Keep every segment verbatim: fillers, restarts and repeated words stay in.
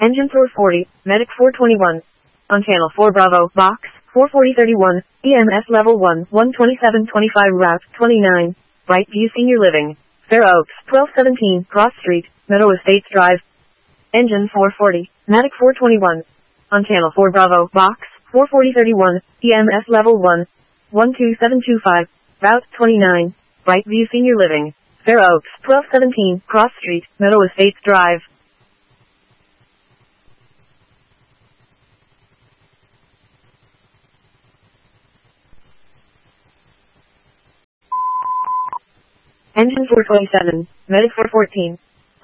Engine four forty, Medic four twenty-one. On channel four Bravo, box, four forty thirty-one, E M S level one, one twenty-seven twenty-five route, twenty-nine. Brightview Senior Living, Fair Oaks, twelve seventeen, Cross Street, Meadow Estates Drive. Engine four forty, Medic four twenty-one. On channel four Bravo, box, four forty thirty-one, E M S level one, one two seven two five, route, twenty-nine. Brightview Senior Living, Fair Oaks, twelve seventeen, Cross Street, Meadow Estates Drive. Engine four twenty-seven, Medic four fourteen.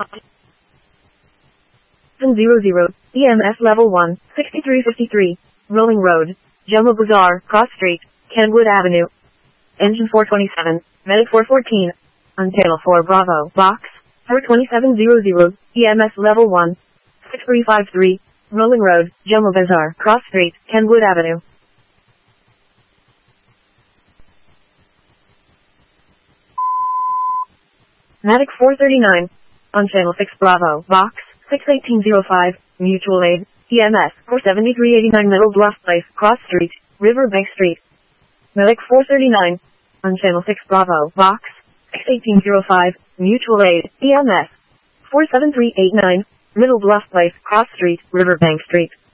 zero zero, E M S level one, sixty-three fifty-three, Rolling Road, Jumbo Bazaar, Cross Street, Kenwood Avenue. Engine four twenty-seven, Medic four fourteen. On channel four Bravo, box, four twenty-seven hundred, E M S level one, six three five three, Rolling Road, Jumbo Bazaar, Cross Street, Kenwood Avenue. Medic four thirty-nine. On channel six Bravo, box, six eighteen oh five, Mutual Aid, E M S, four seventy-three eighty-nine Middle Bluff Place, Cross Street, Riverbank Street. Medic four thirty-nine. On channel six Bravo, box, six eighteen oh five, Mutual Aid, E M S, four seven three eight nine, Middle Bluff Place, Cross Street, Riverbank Street.